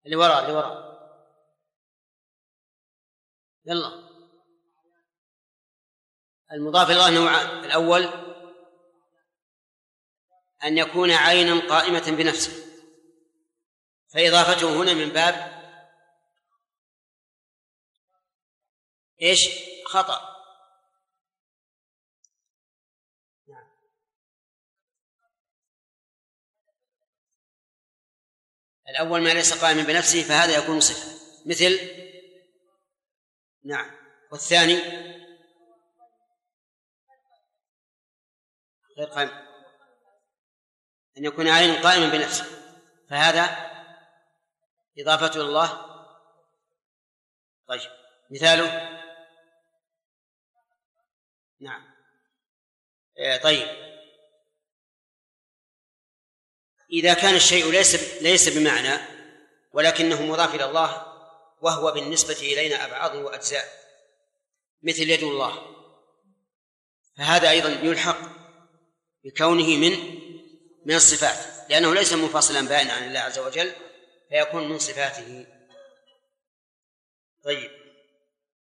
اللي وراء يلا. المضاف إلى الله نوعان: الأول أن يكون عينا قائمة بنفسه، فإضافته هنا من باب إيش؟ خطأ. الأول ما ليس قائما بنفسه فهذا يكون صفة، مثل نعم. والثاني غير قائم، أن يكون عين قائما بنفسه، فهذا إضافته إلى الله. طيب مثاله نعم. طيب إذا كان الشيء ليس بمعنى ولكنه مضاف إلى الله وهو بالنسبة إلينا أبعاض وأجزاء، مثل يد الله، فهذا أيضا يلحق بكونه من الصفات، لأنه ليس منفصلا بائنا عن الله عز وجل، فيكون من صفاته. طيب